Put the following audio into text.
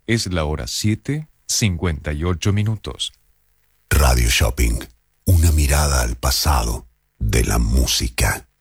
Es la hora 7:58. Radio Shopping, una mirada al pasado de la música.